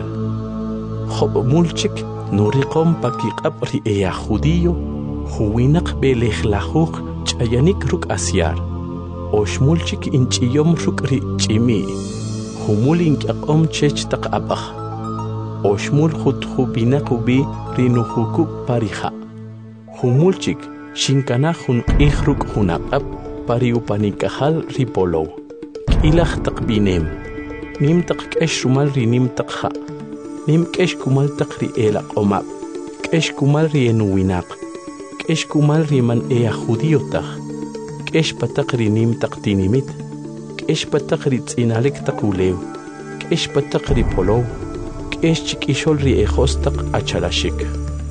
Speaker 1: Job mulchik nurikom pakikab ri eya judío, huwinak belejlajuk chayanik ruk asiar. Oshmulchik inchiyom ruk ri chimi. Humul inkakom chech tak abaj. Oshmul jutjubinak ubi rinuhukuk parija. Humulchik shinkana hun ihruk hunaqab pariupanikahal ripolo. Kilach takbinem. Nim tak kesh rumal ri nim takha. Nim kesh kumal tak ri elak omab. Kesh kumal ri enuwinak. Kesh kumal ri man eya judiyotach. Kesh patak ri nim tak tinimit. Kesh patak ri tzinalik tak ulew. Kesh patak ri polo. Kesh chikishol ri ejos tak achalashik.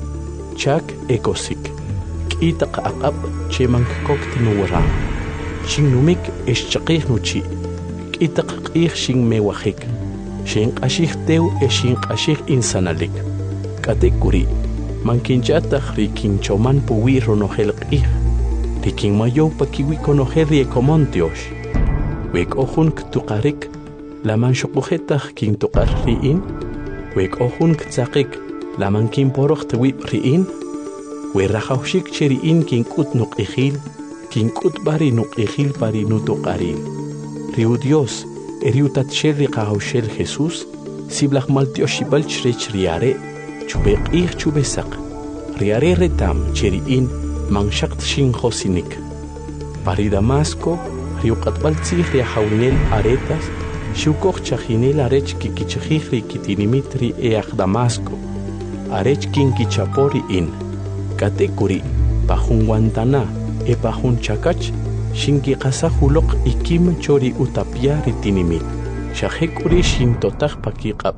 Speaker 1: Chak ekosik. Itaq aqab chemang kokti nuwara. Shin numik eschaqih nuchi. Itaq qih shin mewahik. Shin qashih tew e shin qashih insanalik. Katekuri. Mankinchataj rikin choman puwi ronohel qih. Rikin mayo pakiwi konoher riekomontiosh. Wek ohun ktuqarik. Laman shukujetaj kin tuqar riin. Wek ohun ktzaqik. Laman kin poroch tewib riin. Werrajaushik cheriin kinkut nuqihil, kinkut bari nuqihil pari nutuqaril. Riu Dios, eriutat cherri qahaushel Jesús, siblach maltioshibal chrech riare, chubeqih chubesak. Riare retam cheriin manshakt shin josinik. Pari Damasco, riu qatbaltzih riahaunel aretas, shiukoch chajinel arech kikichajih ri kitinimitri each Damasco, arech kinkichapori in. Katekuri, pahun Guantana, e pahun Chakach, shinki kasahulok ikim chori utapia ritinimit. Shahekuri shintotaj pakikab.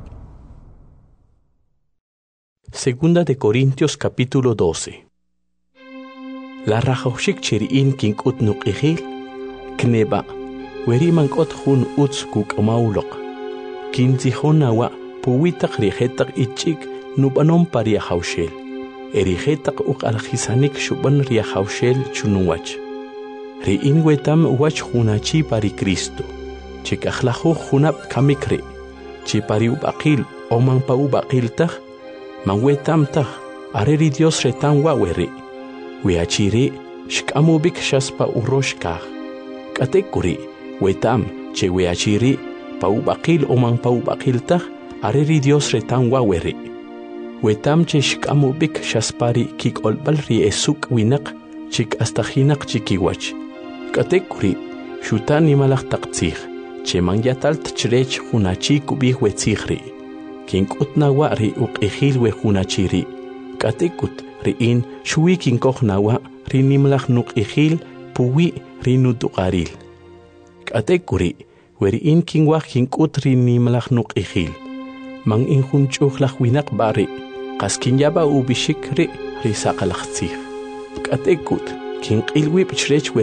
Speaker 1: Segunda de Corintios capítulo doce. La rajoshik cheriin kinkut nuqihil, kneba, werimankot hun utskuk maulok. Kinzihonawa, puwitak rijetak ichik, nubanom paria haushel. Erijetak uk aljisanik shuban riahaushel chunuwach. Riin wetam wach hunachi pari Cristo. Chikajlahu hunab kamikri. Chipari ubaqil oman pa ubaqil taj. Man wetam taj. Areri Dios retan waweri. Weachiri shkamubik shaspa uroshkaj. Katekuri wetam che weachiri pa ubaqil oman pa ubaqil taj. Areri Dios retan waweri. Wetam che shkamubik shaspari kik olbal ri esuk winak chik astajinak chikiwach. Katekuri shutani malak taqtzih che mangyatalt chrech hunachi kubih wetzihri. Kinkut nawa ri uqihil we hunachiri. Katekut riin shui kinkoh nawa ri nimlach nuqihil puwi ri nutuqaril. Katekuri weriin kinwach kinkut ri nimlach nuqihil. Mang injunchuhlach winak bari. Qaskinyaba ubishikri risaqalaqtzih. Katekut kinqilwi bichrech weri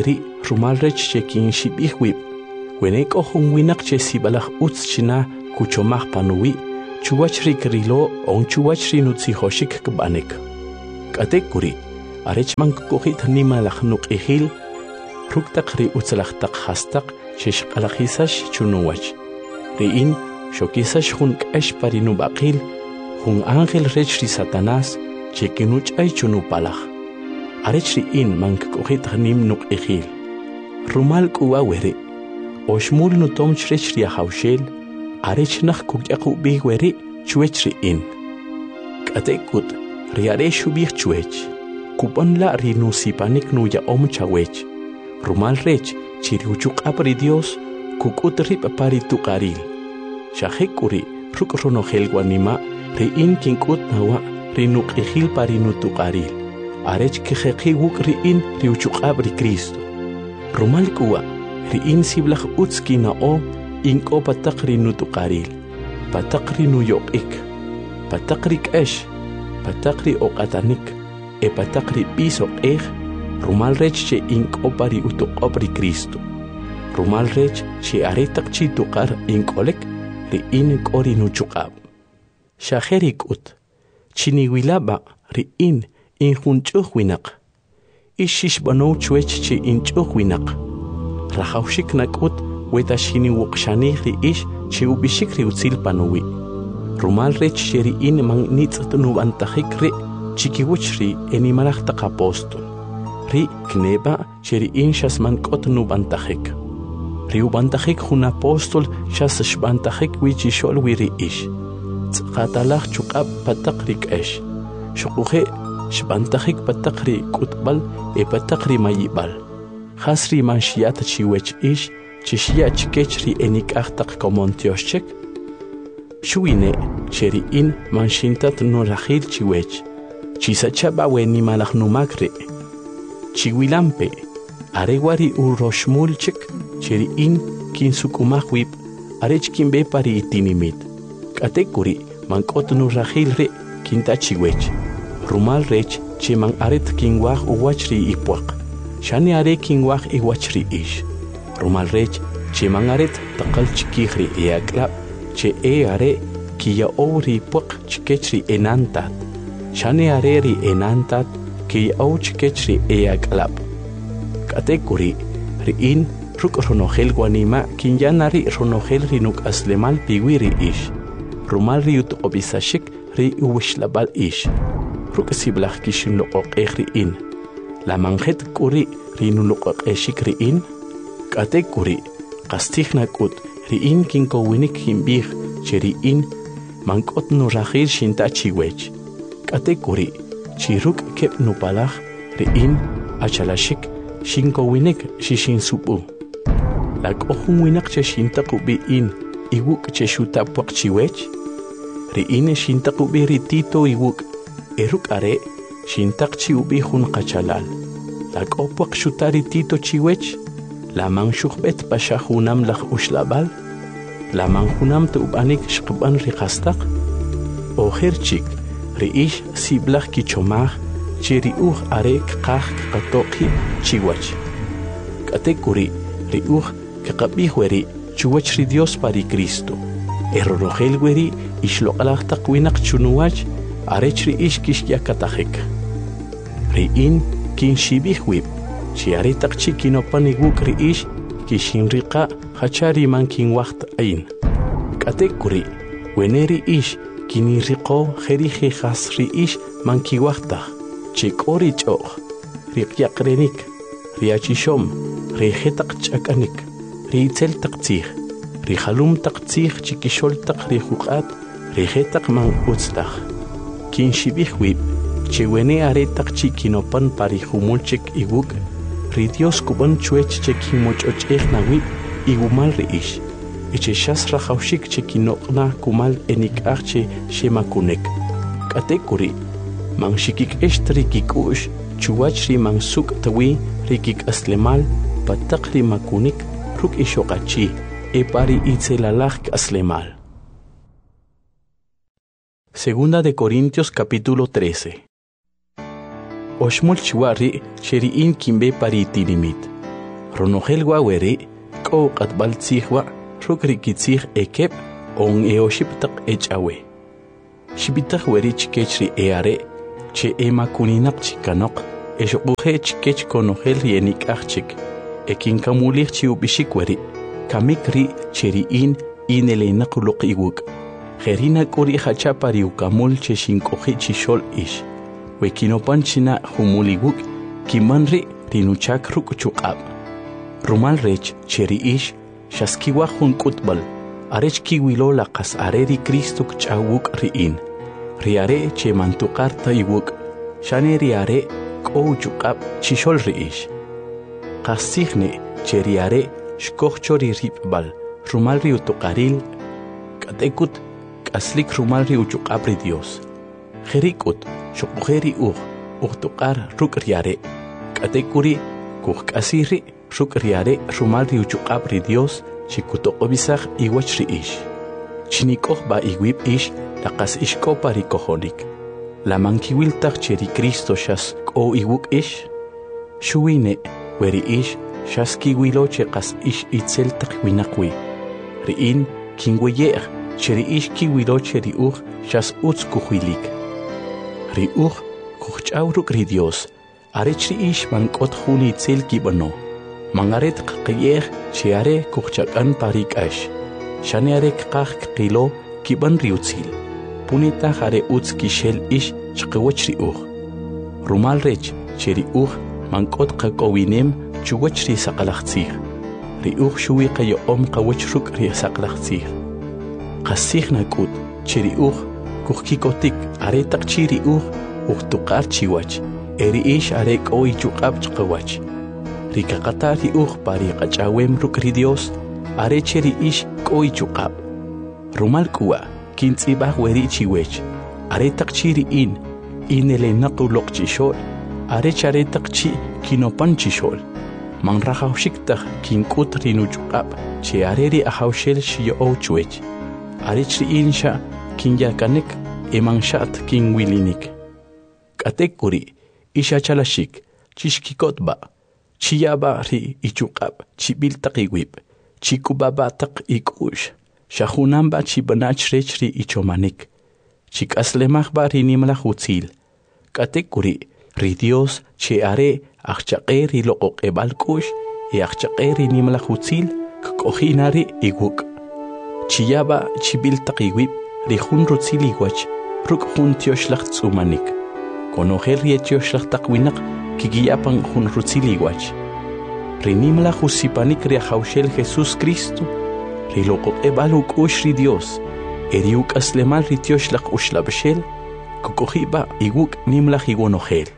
Speaker 1: rumal rech che kin shibih wib wenek ohun winak che sibalach utz china kuchomach panuwi chuwach rikrilo on chuwach rinutsi hoshik kbanek katek kuri arech man kohit nima lachnuk ihil ruktak ri utzlachtak hastak shesh qalaqisash chunuwach riin shokisash hun k'ash parinu baqil hun ángel rech ri Satanás che kinuch ay chunu palach arech riin man kohit nim nuk ihil rumal kuwa were oshmul nutom chrech ri hawshel arech nakh kukyaqu bi were chuech riin katekut riare shubih chuech kupon la rinusipanik nuya om chawech rumal rech chiriuchuk apri Dios kukut rip pari tuqaril shahekuri ruk ronogel guanima riin kinkut nawa rinuk ihil pari nutuqaril arech kheqi wuk riin riuchuk apri Cristo rumal kuwa riin siblach utskina o inko patakri nutuqaril patakri nuyoqik patakri k'ash patakri oqatanik e patakri piso ej rumal rech che inko pari utuqopri Cristo rumal rech che aretak chi tuqar inkolek riin kori nuchuqab shaherikut chiniwilaba riin injunchuj winaq ishish bano chuech che inchuj winaq rahawshik nakut wetashini wuqshani riish che ubishik riutzil panuwi rumal rech che riin man nitzat nubantajik ri chikiwuchri enimalach apostol ri kneba che riin shasman kot nubantajik ri ubantajik jun apostol shas shbantajik wichishol wi riish tzqatalach chuqab patak rik'ash shuquje shbantajik patak ri kutbal e patak ri mayibal hasri man shiat chiwech ish chishia chikechri enik achtak komontioshchek shuine cheri in man shintat no rahil chiwech chisachaba weni malach numakre chiwilampe arewari uroshmulchek cheri in kinsukumahwib arech kimbe pari itinimit katekuri man kot no rahil re kinta chiwech rumal rech che man aret kinwah uwachri ipwak shani are kinwah iwachri ish rumal rech che mangaret taqal chikihri eaklab che e are kiya ori pok chikechri enantat shani are ri enantat kiya au chikechri eaklab katekuri riin ruk ronogel guanima kinyanari ronogel rinuk aslemal piwiri ish rumal riut obisashik ri uwishlabal ish ruk siblach kishin loqoq riin la manjet kuri rinuluqoq eshik riin katekuri qastiknakut riin kinko winik himbih cheriin mankot no rahil shinta chiwech katekuri chiruk kep no palach riin achalashik shinko winik shishin supu lak ohun winak che shinta qubiin iwuk che shuta pok chiwech riin shinta qubiri tito iwuk eruk are shinta chiubi hun qachalal lak opok shutari tito chiwech la man shukhbet pasha hunam lakh ushlabal la man hunam tubanik shqban riqastaq o kherchik riish siblach kichomach chiriuh arek qaq qatoqi chiwach katekuri riuh kaqabih weri chuwach ri Dios pari Cristo errogel weri ishloqalaq taqwinaq chunuwach arech riish kishyakatajek riin kinshibih wib chi aretak chikinopan iguk riish kishinriqa hachari man kinwacht ain katekuri weneri ish kiniriqo jerije has riish man kiwachta chikori choq riqyaqrenik riachishom rijetak chakanik riitzel taqtzih rijalum taqtzih chikishol taq rijuqat rijetak man utztaq kinshibih wib chiwene aretak chikinopan parijumulchik iguk ri Dios kuban chuech chekin mochochej nawi igumal riish eche shas rajawshik chekinoqna kumal enik'arche shemakunek katekuri man shikik eshtri kikush chuwach ri man suk tawi rikik aslemal patak ri makunik ruk ishoqachi e pari itzelalaj aslemal. Segunda de Corintios capítulo trece. Oshmul chiwari sheriin kimbe pari tirimit. Ronogel waweri, ko qatbal tzihwa, rukri kitzih ekep, on eoshiptak echawe. Shibitak weri chikechri eare, che ema kuninak chikanok, eshukuhe chikech konogel yenik achik, ekin kamulich chi ubishik weri, kamikri cheriin inelenak ulok iwuk. Gerina kuri hachapari ukamul che shinkohi chishol ish. Wekinopan china humuliwuk, kimanri rinuchak ruk chukab. Rumal rech cheri ish, shaskiwa hun kutbal, arech kiwilo lakas areri Kristuk chawuk riin. Riare che mantukarta iwuk, shane riare kou chukab chishol riish. Kasihne che riare shkochori ripbal, rumal riutukaril, katekut kaslik rumal riuchukabri Dios. Jerikut, shokujeri ug, ugtukar ruk riare, katekuri, kukasiri, ruk riare rumal riuchukabri Dios, chikutokobisach iwach riish. Chinikoh ba iwib ish, lakas ishko parikohonik. La mankiwiltach cheri Cristo shas ko iwuk ish. Shuine, weri ish, shas kiwilo chekas ish itzel takwinakwi. Riin, kingweyer, cheri ish kiwilo cheri ug, shas utz kuhuilik. Ri ug, kuchawruk ri Dios, arech ri ish mankot huni itzel kibano. Mangaret kakiyer, cheare kuchakan parik ash. Shaneare kakak kilo kiban riutzil. Punita hare utz kishel ish chkawach ri ug. Rumal rech, cheri ug, mankot kakowinem chuwach ri sakalachtzir. Ri ug shui kayo om kawach ruk ri sakalachtzir. Kasih nakut, cheri ug, kuhkikotik aretak chiri ug, ugtukar chiwach. Eri ish are koi chukab chkawach. Ri kakata ri ug pari kachawem ruk ri Dios, are cheri ish koi chukab. Rumal kuwa, kintzibah weri chiwech. Aretak chiri in, inele nakulok chishol. Are charetak chi kinopan chishol. Man rahawshiktak kinkut rinuchukab, che areri ahawshel shiyo chwech. Are chri insha kinyakanek eman shat kinwilinik. Katekuri, isha chalashik, chishkikotba, chiyaba ri ichukab, chibiltak iwib, chikubaba tak ikush, shahunamba chibanach rechri ichomanik, chikaslemach ba rinimla hutzil. Katekuri, ri Dios che are achchaqe ri loqoq ebalkush, e achchaqe rinimla hutzil, kakohinari iguk. Chiyaba chibiltak iwib, ri hun rutzil igwach, ruk hun tioshlach tzumanik. Konogel ri tioshlach takwinak, kigiyapan hun rutzil igwach. Rinimla husipanik ri ahawshel Jesus Cristo, ri loqoq ebaluk ush ri Dios, eriuk aslemal ri tioshlach ushlabshel, kakohiba iguk nimla higonogel.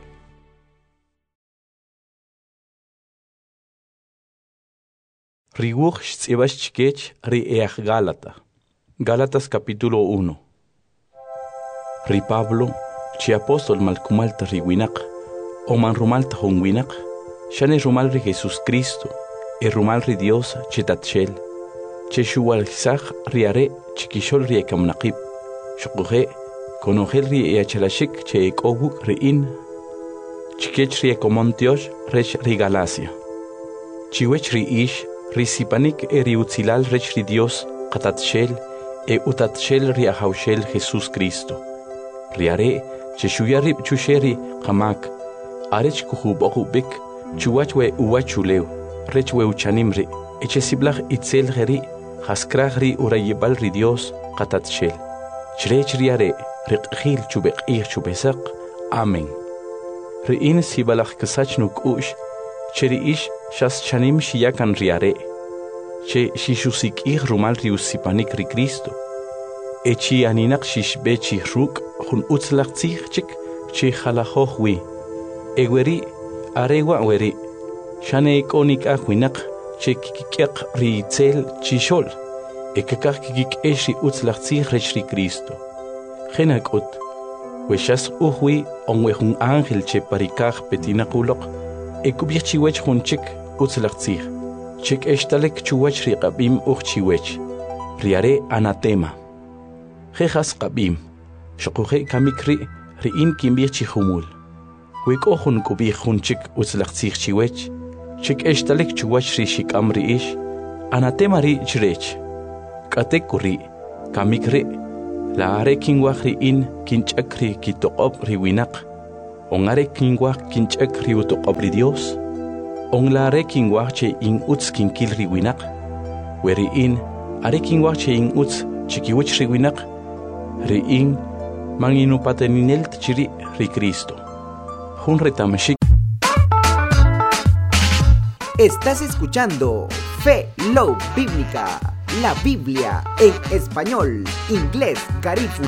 Speaker 1: Riwuch tzibach chikech ri each Galata. Gálatas capítulo uno. Ri Pablo, chi apóstol malkumalta riwinak, o man rumalta hunwinak, shane rumal ri Jesus Cristo, e rumal ri Dios chitatshel, che shuwalzach riare chikishol ri ekamnaqib, shukuhe, konogel ri eachalashik che ekowuk ri in, chikech ri ekomontiosh rech ri Galacia. Chiwech ri ish, risipanik e riutzilal rech ri Dios qatatshel e utatshel ri ahawshel Jesus Cristo. Riare che shuyarib chusheri qamak arech kuhubokubik chuwach we uwachulew rech we uchanimri eche siblach itzel geri haskrach ri urayibal ri Dios qatatshel. Chrech riare riqhil chubek ich chubesak. Amen. Riin sibalach kasach nukush cheri ish shas chanim shiyakan riare. Che shishusik ich rumal riusipanik ri Cristo. Echi aninak shishbe chihruk hun utzlach tzihchik che khalahoh wi. Egweri arewa weri. Shane ikonik ahwinak che kikik ri tzel chishol. Ekakak kikik eshi utzlach tzih rech ri Cristo. Genakut. Weshas uhwi onwe hun ángel che parikach petinakulok. Ekubich chiwech hun chik utzlach tzih. Chik eshtalek chuwach ri qabim uch chiwech. Riare anatema. Jejas qabim. Shokuje kamikri riin kimbich chihumul. Wik ohun kubich hun chik utzlach tzih chiwech. Chik eshtalek chuwach ri shikam ri ish, anatema ri chrech. Katek kuri, kamik ri, la are kinwak ri in kinchak ri kitokop ri winak. On are kinwak kinchak ri utokop ri Dios. On la are kinwak che in uts kinkil ri winak. Weri in, are kinwak che in uts chikiwich ri winak. Ri in, manginupateninel chiri ri Cristo. Hun retamashik.
Speaker 4: Estás escuchando Fe Love Bíblica, la Biblia en español, inglés, garífuna.